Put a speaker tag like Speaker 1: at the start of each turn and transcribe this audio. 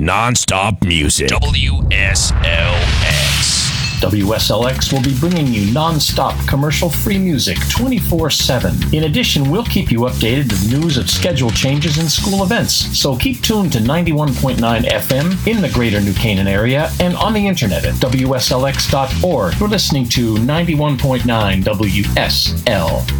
Speaker 1: non-stop music.
Speaker 2: WSLX will be bringing you non-stop commercial-free music 24/7. In addition, we'll keep you updated with news of schedule changes and school events. So keep tuned to 91.9 FM in the greater New Canaan area and on the internet at WSLX.org. You're listening to 91.9 WSL.